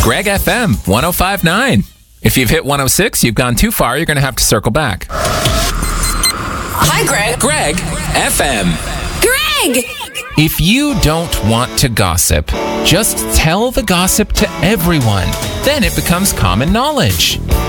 Greg FM 105.9. If you've hit 106, you've gone too far. You're going to have to circle back. Hi, Greg. Greg FM. Greg! If you don't want to gossip, just tell the gossip to everyone. Then it becomes common knowledge.